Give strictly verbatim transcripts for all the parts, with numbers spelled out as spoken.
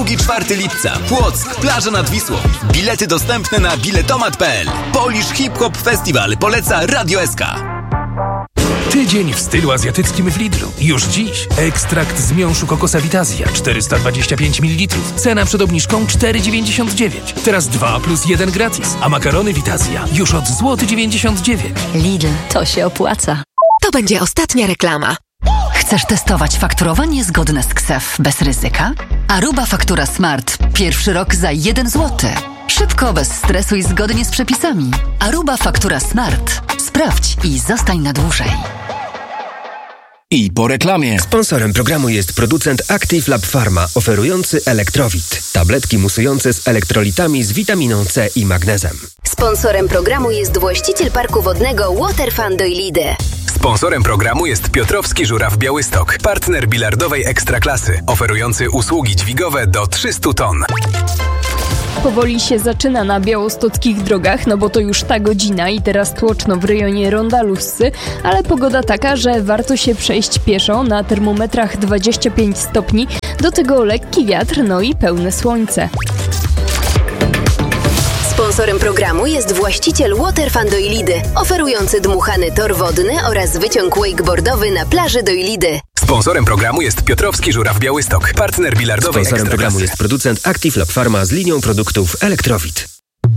czwartego lipca. Płock, plaża nad Wisłą. Bilety dostępne na biletomat kropka p l. Polish Hip Hop Festival poleca Radio S K. Tydzień w stylu azjatyckim w Lidlu. Już dziś ekstrakt z miąższu kokosa Vitazja czterysta dwadzieścia pięć mililitrów. Cena przed obniżką cztery dziewięćdziesiąt dziewięć. Teraz dwa plus jeden gratis. A makarony Vitazja już od złoty dziewięćdziesiąt dziewięć. Lidl, to się opłaca. To będzie ostatnia reklama. Chcesz testować fakturowanie zgodne z K S E F bez ryzyka? Aruba Faktura Smart. Pierwszy rok za jeden złoty. Szybko, bez stresu i zgodnie z przepisami. Aruba Faktura Smart. Sprawdź i zostań na dłużej. I po reklamie. Sponsorem programu jest producent Active Lab Pharma, oferujący Elektrowit. Tabletki musujące z elektrolitami z witaminą C i magnezem. Sponsorem programu jest właściciel parku wodnego Waterfun Doilidy. Sponsorem programu jest Piotrowski Żuraw Białystok, partner bilardowej ekstraklasy, oferujący usługi dźwigowe do trzystu ton. Powoli się zaczyna na białostockich drogach, no bo to już ta godzina i teraz tłoczno w rejonie Ronda Lussy, ale pogoda taka, że warto się przejść pieszo, na termometrach dwadzieścia pięć stopni, do tego lekki wiatr, no i pełne słońce. Sponsorem programu jest właściciel Waterfun Doilidy, oferujący dmuchany tor wodny oraz wyciąg wakeboardowy na plaży Doilidy. Sponsorem programu jest Piotrowski Żuraw Białystok, partner bilardowej Sponsorem ekstraklasy. programu jest producent Active Lab Pharma z linią produktów Elektrowit.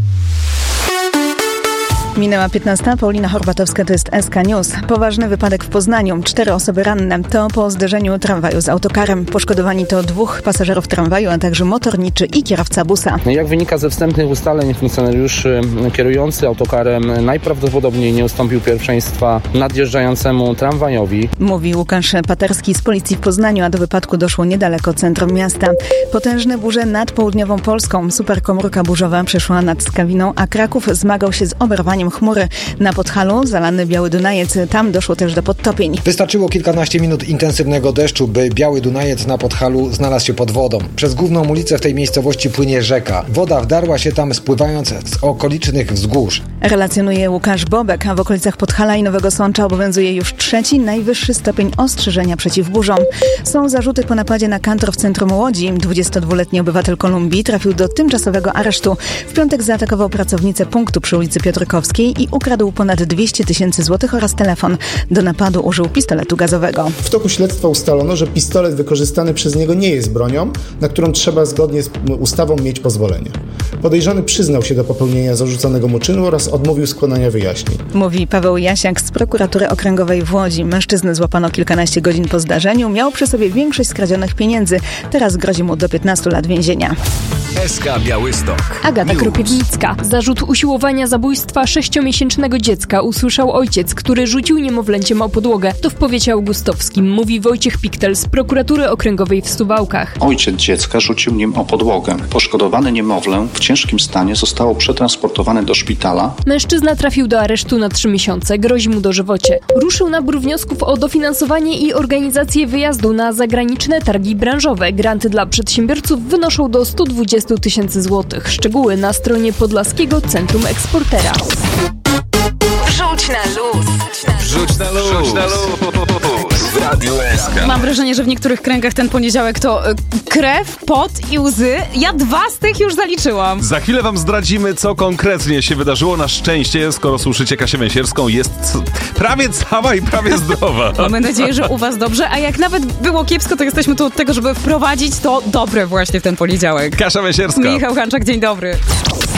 Minęła piętnasta. Paulina Horbatowska, to jest S K News. Poważny wypadek w Poznaniu. Cztery osoby ranne. To po zderzeniu tramwaju z autokarem. Poszkodowani to dwóch pasażerów tramwaju, a także motorniczy i kierowca busa. Jak wynika ze wstępnych ustaleń funkcjonariuszy, kierujący autokarem najprawdopodobniej nie ustąpił pierwszeństwa nadjeżdżającemu tramwajowi. Mówi Łukasz Paterski z policji w Poznaniu, a do wypadku doszło niedaleko centrum miasta. Potężne burze nad południową Polską. Superkomórka burzowa przeszła nad Skawiną, a Kraków zmagał się z oberwaniem chmury. Na Podhalu zalany Biały Dunajec, tam doszło też do podtopień. Wystarczyło kilkanaście minut intensywnego deszczu, by Biały Dunajec na Podhalu znalazł się pod wodą. Przez główną ulicę w tej miejscowości płynie rzeka. Woda wdarła się tam, spływając z okolicznych wzgórz. Relacjonuje Łukasz Bobek, a w okolicach Podhala i Nowego Sącza obowiązuje już trzeci, najwyższy stopień ostrzeżenia przeciw burzom. Są zarzuty po napadzie na kantor w centrum Łodzi. dwudziestodwuletni obywatel Kolumbii trafił do tymczasowego aresztu. W piątek zaatakował pracownicę punktu przy ulicy Piotrkowskiej i ukradł ponad dwieście tysięcy złotych oraz telefon. Do napadu użył pistoletu gazowego. W toku śledztwa ustalono, że pistolet wykorzystany przez niego nie jest bronią, na którą trzeba zgodnie z ustawą mieć pozwolenie. Podejrzany przyznał się do popełnienia zarzuconego mu czynu oraz odmówił składania wyjaśnień. Mówi Paweł Jasiak z prokuratury okręgowej w Łodzi. Mężczyznę złapano kilkanaście godzin po zdarzeniu. Miał przy sobie większość skradzionych pieniędzy. Teraz grozi mu do piętnastu lat więzienia. S K Białystok. Agata Krupiewnicka. Zarzut usiłowania zabójstwa sześciomiesięcznego dziecka usłyszał ojciec, który rzucił niemowlęciem o podłogę. To w powiecie augustowskim, mówi Wojciech Piktel z prokuratury okręgowej w Suwałkach. Ojciec dziecka rzucił nim o podłogę. Poszkodowane niemowlę w ciężkim stanie zostało przetransportowane do szpitala. Mężczyzna trafił do aresztu na trzy miesiące. Grozi mu dożywocie. Ruszył nabór wniosków o dofinansowanie i organizację wyjazdu na zagraniczne targi branżowe. Granty dla przedsiębiorców wynoszą do stu dwudziestu tysięcy złotych. Szczegóły na stronie Podlaskiego Centrum Eksportera. Wrzuć na luz. Wrzuć na luz. Wrzuć na luz. W Radiu S K. Mam wrażenie, że w niektórych kręgach ten poniedziałek to y, krew, pot i łzy. Ja dwa z tych już zaliczyłam. Za chwilę wam zdradzimy, co konkretnie się wydarzyło. Na szczęście, skoro słyszycie Kasię Węsierską, jest c- prawie cała i prawie zdrowa. Mamy nadzieję, że u was dobrze, a jak nawet było kiepsko, to jesteśmy tu od tego, żeby wprowadzić to dobre właśnie w ten poniedziałek. Kasia Węsierska. Michał Hanczak, dzień dobry.